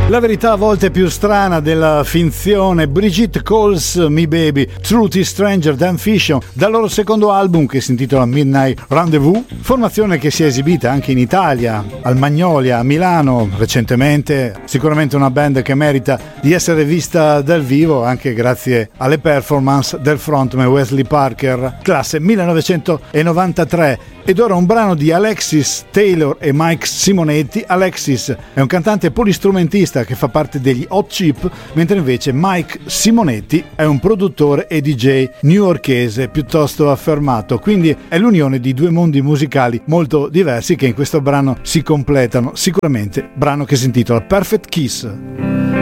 La verità a volte più strana della finzione. Brigitte Calls Me Baby, Truth is Stranger Than Fiction, dal loro secondo album che si intitola Midnight Rendezvous, formazione che si è esibita anche in Italia, al Magnolia, a Milano recentemente, sicuramente una band che merita di essere vista dal vivo anche grazie alle performance del frontman Wesley Parker, classe 1993. Ed ora un brano di Alexis Taylor e Mike Simonetti. Alexis è un cantante polistrumentista che fa parte degli Hot Chip, mentre invece Mike Simonetti è un produttore e DJ newyorkese piuttosto affermato. Quindi è l'unione di due mondi musicali molto diversi che in questo brano si completano. Sicuramente brano che si intitola Perfect Kiss.